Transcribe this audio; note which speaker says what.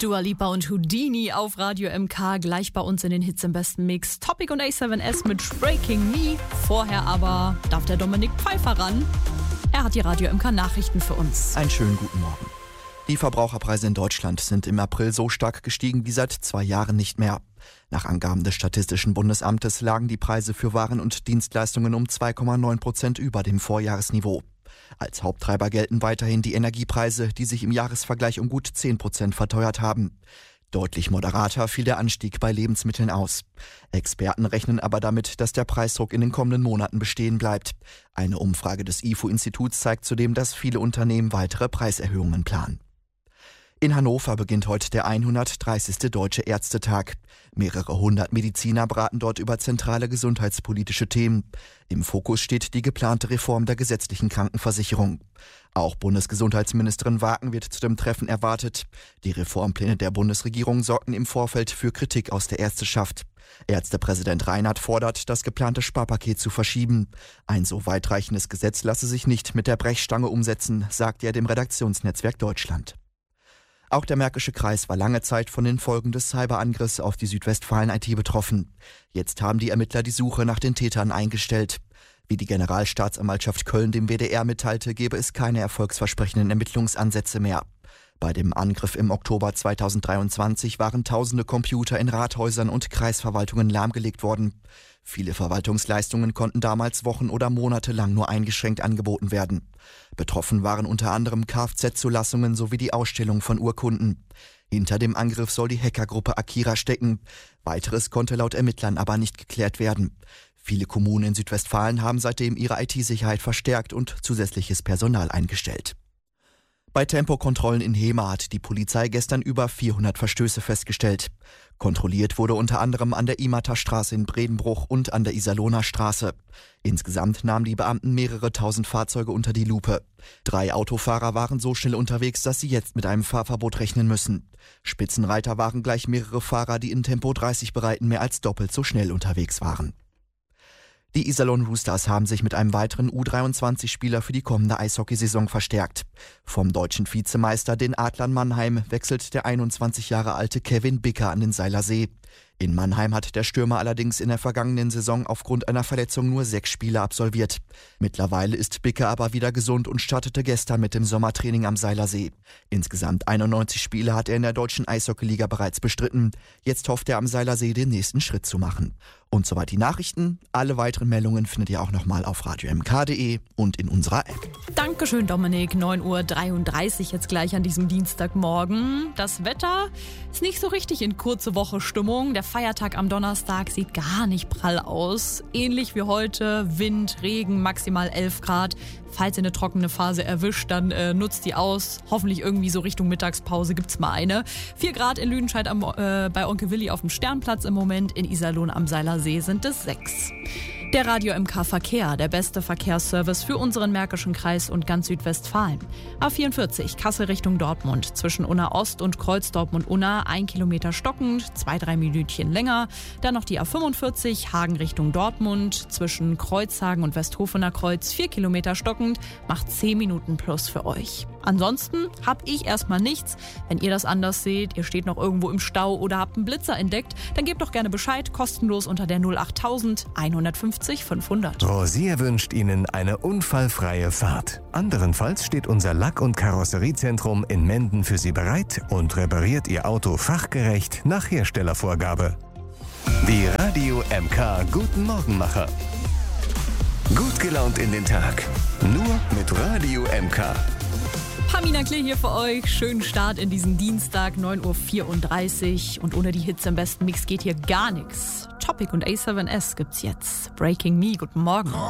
Speaker 1: Dua Lipa und Houdini auf Radio MK, gleich bei uns in den Hits im besten Mix. Topic und A7S mit Breaking Me. Vorher aber darf der Dominik Pfeiffer ran. Er hat die Radio MK Nachrichten für uns.
Speaker 2: Einen schönen guten Morgen. Die Verbraucherpreise in Deutschland sind im April so stark gestiegen wie seit 2 Jahren nicht mehr. Nach Angaben des Statistischen Bundesamtes lagen die Preise für Waren und Dienstleistungen um 2,9% über dem Vorjahresniveau. Als Haupttreiber gelten weiterhin die Energiepreise, die sich im Jahresvergleich um gut 10% verteuert haben. Deutlich moderater fiel der Anstieg bei Lebensmitteln aus. Experten rechnen aber damit, dass der Preisdruck in den kommenden Monaten bestehen bleibt. Eine Umfrage des IFO-Instituts zeigt zudem, dass viele Unternehmen weitere Preiserhöhungen planen. In Hannover beginnt heute der 130. Deutsche Ärztetag. Mehrere hundert Mediziner beraten dort über zentrale gesundheitspolitische Themen. Im Fokus steht die geplante Reform der gesetzlichen Krankenversicherung. Auch Bundesgesundheitsministerin Wagen wird zu dem Treffen erwartet. Die Reformpläne der Bundesregierung sorgten im Vorfeld für Kritik aus der Ärzteschaft. Ärztepräsident Reinhardt fordert, das geplante Sparpaket zu verschieben. Ein so weitreichendes Gesetz lasse sich nicht mit der Brechstange umsetzen, sagt er dem Redaktionsnetzwerk Deutschland. Auch der Märkische Kreis war lange Zeit von den Folgen des Cyberangriffs auf die Südwestfalen-IT betroffen. Jetzt haben die Ermittler die Suche nach den Tätern eingestellt. Wie die Generalstaatsanwaltschaft Köln dem WDR mitteilte, gebe es keine erfolgsversprechenden Ermittlungsansätze mehr. Bei dem Angriff im Oktober 2023 waren tausende Computer in Rathäusern und Kreisverwaltungen lahmgelegt worden. Viele Verwaltungsleistungen konnten damals Wochen oder Monate lang nur eingeschränkt angeboten werden. Betroffen waren unter anderem Kfz-Zulassungen sowie die Ausstellung von Urkunden. Hinter dem Angriff soll die Hackergruppe Akira stecken. Weiteres konnte laut Ermittlern aber nicht geklärt werden. Viele Kommunen in Südwestfalen haben seitdem ihre IT-Sicherheit verstärkt und zusätzliches Personal eingestellt. Bei Tempokontrollen in Hemer hat die Polizei gestern über 400 Verstöße festgestellt. Kontrolliert wurde unter anderem an der Immater Straße in Bredenbruch und an der Iserlohner Straße. Insgesamt nahmen die Beamten mehrere tausend Fahrzeuge unter die Lupe. 3 Autofahrer waren so schnell unterwegs, dass sie jetzt mit einem Fahrverbot rechnen müssen. Spitzenreiter waren gleich mehrere Fahrer, die in Tempo 30 Breiten mehr als doppelt so schnell unterwegs waren. Die Iserlohn Roosters haben sich mit einem weiteren U23-Spieler für die kommende Eishockeysaison verstärkt. Vom deutschen Vizemeister, den Adlern Mannheim, wechselt der 21 Jahre alte Kevin Bicker an den Seiler See. In Mannheim hat der Stürmer allerdings in der vergangenen Saison aufgrund einer Verletzung nur 6 Spiele absolviert. Mittlerweile ist Bicker aber wieder gesund und startete gestern mit dem Sommertraining am Seilersee. Insgesamt 91 Spiele hat er in der deutschen Eishockeyliga bereits bestritten. Jetzt hofft er am Seilersee den nächsten Schritt zu machen. Und soweit die Nachrichten. Alle weiteren Meldungen findet ihr auch nochmal auf radiomk.de und in unserer App.
Speaker 1: Dankeschön, Dominik. 9:33 Uhr jetzt gleich an diesem Dienstagmorgen. Das Wetter ist nicht so richtig in kurze Woche Stimmung. Der Feiertag am Donnerstag sieht gar nicht prall aus. Ähnlich wie heute, Wind, Regen, maximal 11 Grad. Falls ihr eine trockene Phase erwischt, dann nutzt die aus. Hoffentlich irgendwie so Richtung Mittagspause gibt's mal eine. 4 Grad in Lüdenscheid bei Onkel Willi auf dem Sternplatz im Moment. In Iserlohn am Seilersee sind es 6. Der Radio MK Verkehr, der beste Verkehrsservice für unseren Märkischen Kreis und ganz Südwestfalen. A44 Kassel Richtung Dortmund, zwischen Unna Ost und Kreuz Dortmund-Unna 1 Kilometer stockend, 2-3 Minütchen länger. Dann noch die A45 Hagen Richtung Dortmund, zwischen Kreuzhagen und Westhofener Kreuz 4 Kilometer stockend, macht 10 Minuten plus für euch. Ansonsten habe ich erstmal nichts. Wenn ihr das anders seht, ihr steht noch irgendwo im Stau oder habt einen Blitzer entdeckt, dann gebt doch gerne Bescheid, kostenlos unter der 08000 150 500.
Speaker 3: Rosier wünscht Ihnen eine unfallfreie Fahrt. Anderenfalls steht unser Lack- und Karosseriezentrum in Menden für Sie bereit und repariert Ihr Auto fachgerecht nach Herstellervorgabe. Die Radio MK Guten Morgenmacher. Gut gelaunt in den Tag. Nur mit Radio MK.
Speaker 1: Pamina Klee hier für euch. Schönen Start in diesen Dienstag, 9:34 Uhr. Und ohne die Hits im besten Mix geht hier gar nichts. Topic und A7S gibt's jetzt. Breaking Me, guten Morgen.